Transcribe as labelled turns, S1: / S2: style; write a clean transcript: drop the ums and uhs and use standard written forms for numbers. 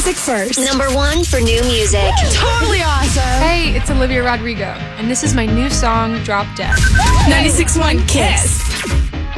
S1: music first.
S2: Number 1 for new music.
S1: Totally awesome.
S3: Hey, it's Olivia Rodrigo, and this is my new song, Drop Dead.
S1: 96.1 Kiss.